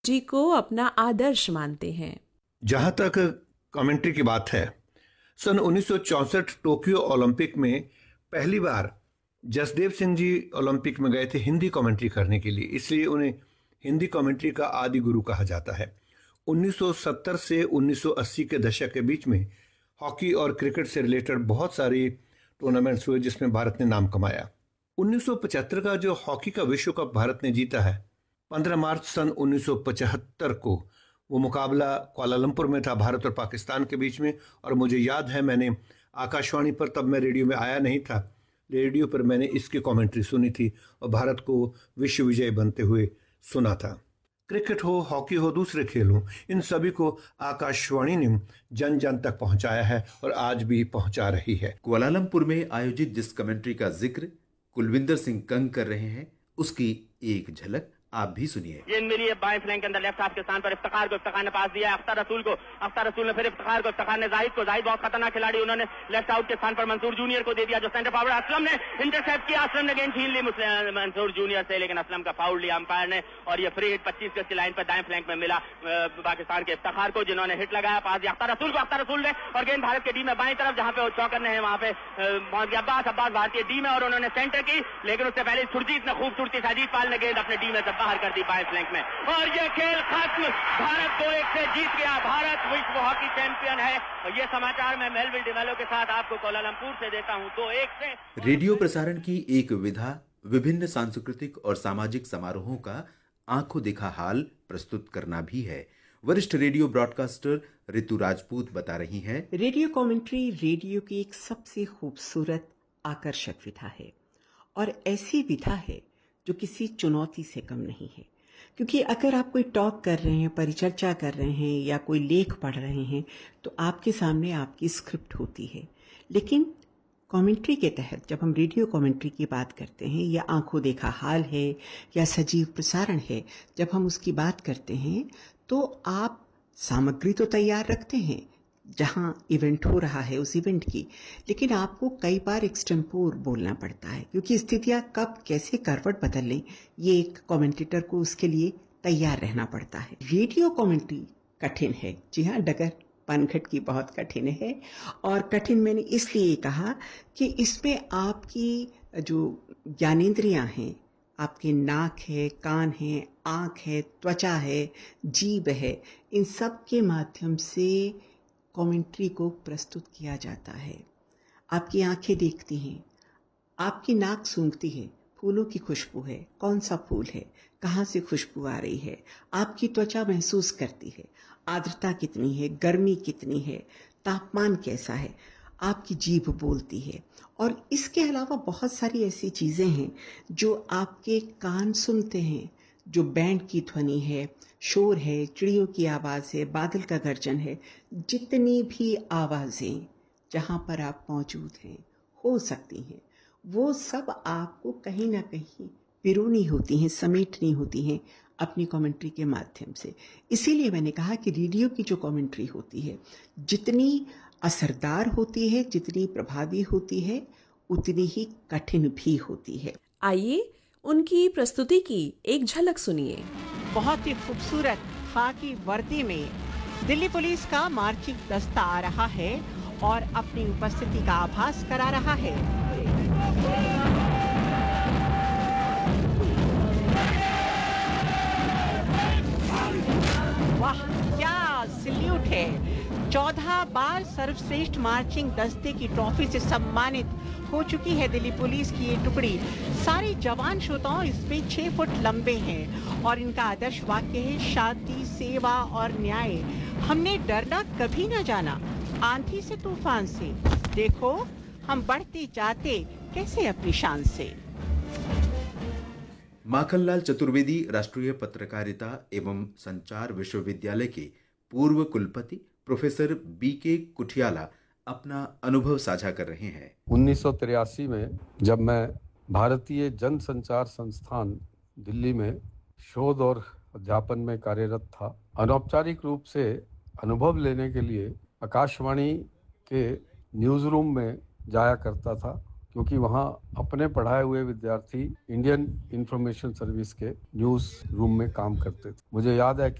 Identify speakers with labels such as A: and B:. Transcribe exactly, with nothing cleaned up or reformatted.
A: जी को अपना आदर्श मानते हैं।
B: जहां तक कमेंट्री की बात है, सन उन्नीस सौ चौंसठ टोक्यो ओलंपिक में पहली बार जसदेव सिंह जी ओलंपिक में गए थे हिंदी कमेंट्री करने के लिए, इसलिए उन्हें हिंदी कमेंट्री का आदि गुरु कहा जाता है। उन्नीस सौ सत्तर से उन्नीस सौ अस्सी के दशक के बीच में हॉकी और क्रिकेट से रिलेटेड बहुत सारी टूर्नामेंट्स हुए जिसमें भारत ने नाम कमाया। उन्नीस सौ पचहत्तर का जो हॉकी का विश्व कप भारत ने जीता है, पंद्रह मार्च सन उन्नीस सौ पचहत्तर को वो मुकाबला कुआलालंपुर में था भारत और पाकिस्तान के बीच में। और मुझे याद है, मैंने आकाशवाणी पर, तब मैं रेडियो में आया नहीं था, रेडियो पर मैंने इसकी कमेंट्री सुनी थी और भारत को विश्व विजय बनते हुए सुना था। क्रिकेट हो, हॉकी हो, दूसरे खेल हो, इन सभी को आकाशवाणी ने जन जन तक पहुंचाया है और आज भी पहुंचा रही है।
C: कुआलालंपुर में आयोजित जिस कमेंट्री का जिक्र कुलविंदर सिंह कंग कर रहे हैं, उसकी एक झलक आप भी सुनिए।
D: ये मिली है बाएं फ्लैंक के अंदर लेफ्ट हाफ के स्थान पर इफ्तिखार को, इफ्तिखार ने पास दिया अख्तर रसूल को, अख्तर रसूल ने फिर इफ्तिखार को, इफ्तिखार ने जाहिद को, जाहिद बहुत खतरनाक खिलाड़ी, उन्होंने लेफ्ट आउट के स्थान पर मंसूर जूनियर को दे दिया जो सेंटर फॉरवर्ड। असलम ने इंटरसेप्ट किया, असलम ने गेंद छीन ली मंसूर जूनियर से, लेकिन असलम का फाउल लिया अंपायर ने और ये फ्री हिट पच्चीस गज की लाइन पर दाएं फ्लैंक में मिला पाकिस्तान के इफ्तिखार को, जिन्होंने हिट लगाया, पास दिया अख्तर रसूल को, अख्तर रसूल ने, और गेंद भारत के डी में बाएं तरफ जहां पे चौकर ने है वहां पे पहुंच गया अब्बास, अब्बास भारतीय डी में और उन्होंने सेंटर की, लेकिन उससे पहले सुरजीत ने खूबसूरती से अजीत पाल ने गेंद अपने डी में से बाहर कर दी बाएं फ्लैंक में, और ये खेल खत्म। भारत दो एक से जीत गया, भारत विश्व हॉकी चैंपियन है। और ये समाचार मैं मेलविल डिमेलो के साथ आपको कुआलालंपुर से देता हूं, दो एक से।
C: रेडियो प्रसारण की एक विधा विभिन्न सांस्कृतिक और सामाजिक समारोहों का आंखों देखा हाल प्रस्तुत करना भी है। वरिष्ठ रेडियो ब्रॉडकास्टर ऋतु राजपूत बता रही हैं,
E: रेडियो कमेंट्री रेडियो की एक सबसे खूबसूरत आकर्षक विधा है और ऐसी विधा है जो किसी चुनौती से कम नहीं है। क्योंकि अगर आप कोई टॉक कर रहे हैं, परिचर्चा कर रहे हैं या कोई लेख पढ़ रहे हैं तो आपके सामने आपकी स्क्रिप्ट होती है, लेकिन कमेंट्री के तहत जब हम रेडियो कमेंट्री की बात करते हैं या आंखों देखा हाल है या सजीव प्रसारण है, जब हम उसकी बात करते हैं तो आप सामग्री तो तैयार रखते हैं जहां इवेंट हो रहा है उस इवेंट की, लेकिन आपको कई बार एक्सटेम्पोर बोलना पड़ता है क्योंकि स्थितियां कब कैसे करवट बदल लें ये एक कमेंटेटर को उसके लिए तैयार रहना पड़ता है। रेडियो कमेंट्री कठिन है, जी हाँ, डगर पनघट की बहुत कठिन है। और कठिन मैंने इसलिए कहा कि इसमें आपकी जो ज्ञानेंद्रियां हैं, आपके नाक है, कान है, आँख है, त्वचा है, जीभ है, इन सब के माध्यम से कमेंट्री को प्रस्तुत किया जाता है। आपकी आंखें देखती हैं, आपकी नाक सूंघती है, फूलों की खुशबू है, कौन सा फूल है, कहाँ से खुशबू आ रही है, आपकी त्वचा महसूस करती है, आर्द्रता कितनी है, गर्मी कितनी है, तापमान कैसा है, आपकी जीभ बोलती है। और इसके अलावा बहुत सारी ऐसी चीज़ें हैं जो आपके कान सुनते हैं, जो बैंड की ध्वनि है, शोर है, चिड़ियों की आवाज़ है, बादल का गर्जन है, जितनी भी आवाज़ें जहाँ पर आप मौजूद हैं हो सकती हैं, वो सब आपको कहीं ना कहीं पिरोनी होती हैं, समेटनी होती हैं अपनी कमेंट्री के माध्यम से। इसीलिए मैंने कहा कि रेडियो की जो कमेंट्री होती है जितनी असरदार होती है, जितनी प्रभावी होती है, उतनी ही कठिन भी होती है।
A: आइए उनकी प्रस्तुति की एक झलक सुनिए।
F: बहुत ही खूबसूरत खाकी वर्दी में दिल्ली पुलिस का मार्चिंग दस्ता आ रहा है और अपनी उपस्थिति का आभास करा रहा है। वाह, क्या सल्यूट है। चौदह बार सर्वश्रेष्ठ मार्चिंग दस्ते की ट्रॉफी से सम्मानित हो चुकी है दिल्ली पुलिस की ये टुकड़ी। सारे जवान श्रोताओं इसमें छह फुट लंबे हैं और इनका आदर्श वाक्य है शांति, सेवा और न्याय। हमने डरना कभी न जाना, आंधी से तूफान से, देखो हम बढ़ते जाते कैसे अपनी शान से।
C: माखनलाल चतुर्वेदी राष्ट्रीय पत्रकारिता एवं संचार विश्वविद्यालय के पूर्व कुलपति प्रोफेसर बी के कुठियाला अपना अनुभव साझा कर रहे हैं।
G: उन्नीस सौ तिरासी में जब मैं भारतीय जन संचार संस्थान दिल्ली में शोध और अध्यापन में कार्यरत था, अनौपचारिक रूप से अनुभव लेने के लिए आकाशवाणी के न्यूज़ रूम में जाया करता था क्योंकि वहाँ अपने पढ़ाए हुए विद्यार्थी इंडियन इंफॉर्मेशन सर्विस के न्यूज़ रूम में काम करते थे। मुझे याद है